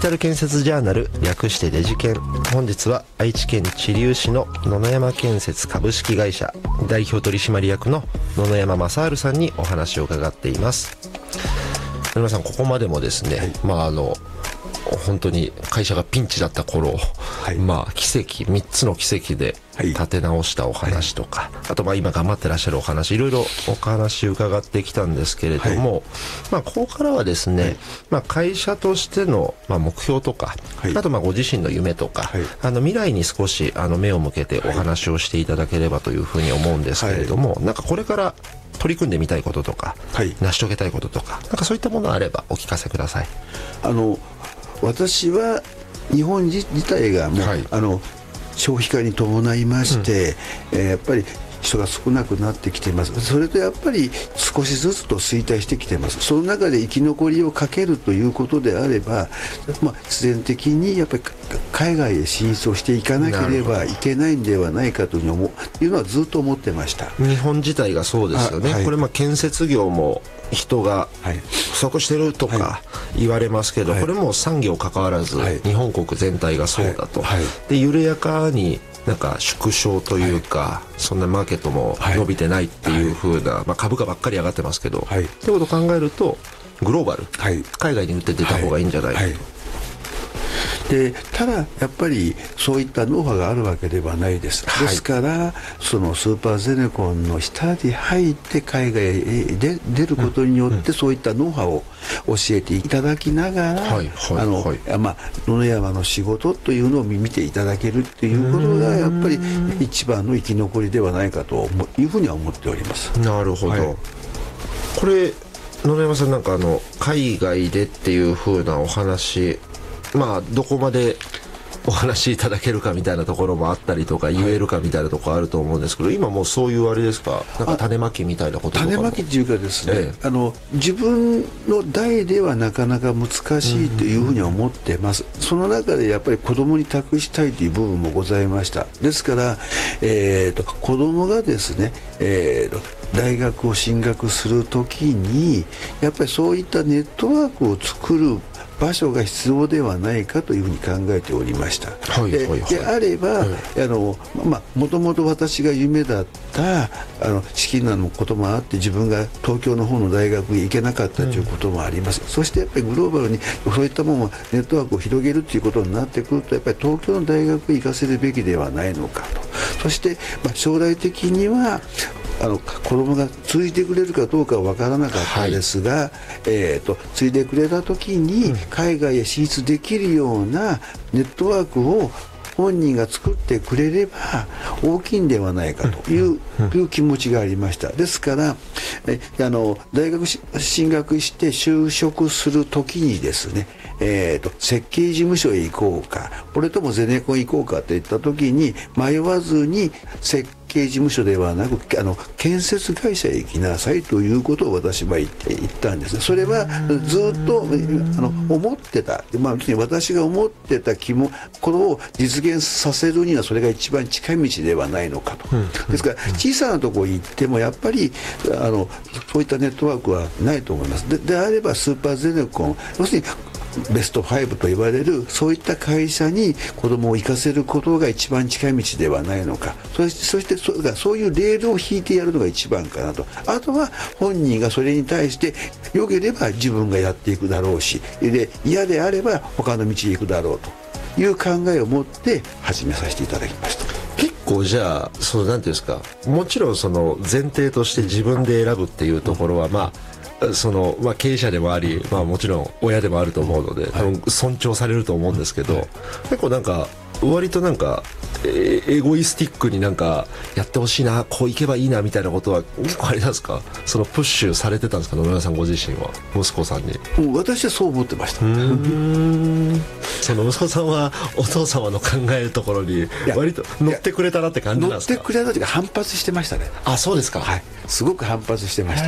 タル建設ジャーナル、略してデジケン。本日は愛知県知立市の野々山建設株式会社代表取締役の野々山正治さんにお話を伺っています。野々山さん、ここまでもですね、本当に会社がピンチだった頃、奇跡、3つの奇跡で立て直したお話とか、あと今頑張ってらっしゃるお話、いろいろお話伺ってきたんですけれども、ここからはですね、会社としての目標とか、あとご自身の夢とか、未来に少し目を向けてお話をしていただければというふうに思うんですけれども、なんかこれから取り組んでみたいこととか、成し遂げたいこととか、なんかそういったものがあればお聞かせください。 私は日本自体がもう、消費化に伴いまして、やっぱり人が少なくなってきています。それとやっぱり少しずつと衰退してきています。その中で生き残りをかけるということであれば、必然的にやっぱり海外へ進出をしていかなければいけないんではないかというのはずっと思ってました。 日本自体がそうですよね。これ建設業も人が不足してるとか言われますけど、これも産業関わらず日本国全体がそうだと。で緩やかになんか縮小というか、そんなマーケットも伸びてないっていう風な、株価ばっかり上がってますけど、ってことを考えるとグローバル、海外に売って出た方がいいんじゃないかと。 でただやっぱりそういったノウハウがあるわけではないです。ですからそのスーパーゼネコンの下に入って海外へ出ることによって、そういったノウハウを教えていただきながら、野々山の仕事というのを見ていただけるっていうことがやっぱり一番の生き残りではないかというふうには思っております。 なるほど、これ野々山さん、なんか海外でっていうふうなお話、どこまでお話しいただけるかみたいなところもあったりとか、言えるかみたいなところあると思うんですけど、今もうそういうあれですか、なんか種まきみたいなこととかも。 種まきっていうかですね、自分の代ではなかなか難しいというふうには思ってます。その中でやっぱり子供に託したいという部分もございました。ですから、子供がですね、大学を進学するときにやっぱりそういったネットワークを作る場所が必要ではないかというふうに考えておりました。であれば、もともと私が夢だった資金難のこともあって自分が東京の方の大学に行けなかったということもあります。そしてやっぱりグローバルにそういったものをネットワークを広げるということになってくると、やっぱり東京の大学に行かせるべきではないのかと。そして、将来的には子供が継いでくれるかどうかは分からなかったですが、継いでくれた時に海外へ進出できるようなネットワークを本人が作ってくれれば大きいんではないかという気持ちがありました。ですから大学進学して就職する時にですね、設計事務所へ行こうか、これともゼネコン行こうかといった時に迷わずに設計事務所ではなく建設会社へ行きなさいということを私は言ったんですね。それはずっと思ってた、私が思ってたことを実現させるにはそれが一番近い道ではないのかと。ですから小さなところに行ってもやっぱりそういったネットワークはないと思います。であればスーパーゼネコン、要するにベスト5と言われるそういった会社に子供を行かせることが一番近い道ではないのか。そしてそういうレールを引いてやるのが一番かなと。あとは本人がそれに対して良ければ自分がやっていくだろうし、で嫌であれば他の道に行くだろうという考えを持って始めさせていただきました。 結構じゃあなんていうんですか、もちろんその前提として自分で選ぶっていうところは経営者でもあり、もちろん親でもあると思うので、多分尊重されると思うんですけど、結構なんか割となんかエゴイスティックになんかやってほしいな、こういけばいいなみたいなことは結構ありなんですか？そのプッシュされてたんですか、野々山さんご自身は息子さんに。 私はそう思ってました。 その息子さんはお父様の考えるところに割と乗ってくれたなって感じなんですか？ 乗ってくれたというか反発してましたね。 あ、そうですか。 はい、すごく反発してました。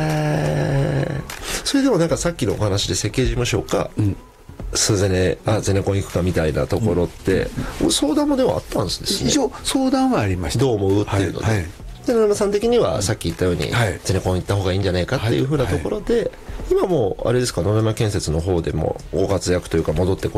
それでもなんかさっきのお話で設計事務所か、ゼネコン行くかみたいなところって、相談もではあったんですね。 一応相談はありました。 どう思うっていうので、で野々山さん的にはさっき言ったように、ゼネコン行った方がいいんじゃないかっていうふうなところで、今もあれですか、野々山建設の方でもご活躍というか戻ってこ